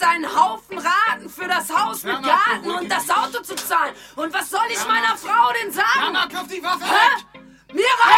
einen Haufen Raten für das Haus mit Garten und das Auto zu zahlen. Und was soll ich meiner Frau denn sagen? Mama, kauf die Waffe weg! Mir reicht